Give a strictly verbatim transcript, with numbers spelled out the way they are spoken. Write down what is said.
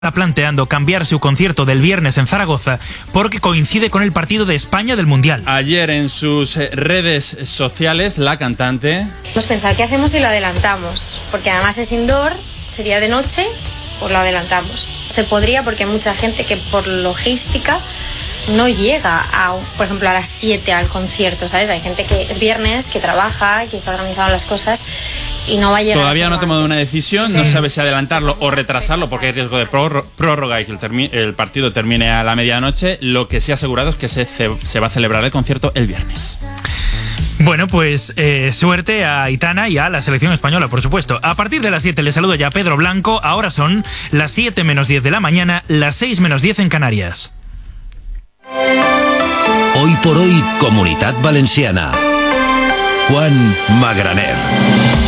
está planteando cambiar su concierto del viernes en Zaragoza porque coincide con el partido de España del Mundial. Ayer en sus redes sociales la cantante... Hemos pensado, ¿qué hacemos si lo adelantamos? Porque además es indoor, sería de noche, pues lo adelantamos. Se podría porque hay mucha gente que por logística no llega, a, por ejemplo, a las siete al concierto, ¿sabes? Hay gente que es viernes, que trabaja, que está organizando las cosas y no va a llegar. Todavía no ha tomado una decisión, no sabe si adelantarlo o retrasarlo porque hay riesgo de prórroga y que el, termi- el partido termine a la medianoche. Lo que sí ha asegurado es que se, se va a celebrar el concierto el viernes. Bueno, pues eh, suerte a Aitana y a la selección española, por supuesto. A partir de las siete le saludo ya a Pedro Blanco. Ahora son las siete menos diez de la mañana, las seis menos diez en Canarias. Hoy por hoy, Comunitat Valenciana. Juan Magraner.